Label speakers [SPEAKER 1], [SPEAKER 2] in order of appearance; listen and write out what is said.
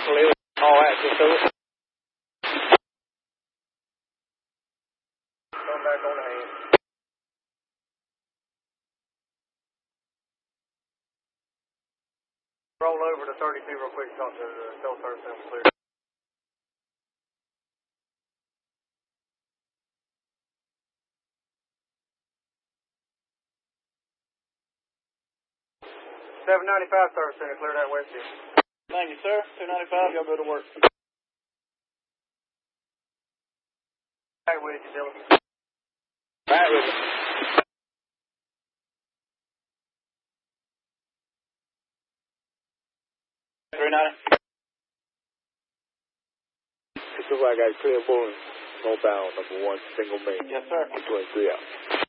[SPEAKER 1] Clear. All access to it. Come back on the hand. Roll over to 32 real quick, talk to the cell service and clear. $795 service center, clear that west end. Thank you, sir. $295, y'all go to work. Back with you, Dylan. Back with you. $390. This is why I got clear bullet. Northbound, number 1, single main. Yes, sir. 23 out.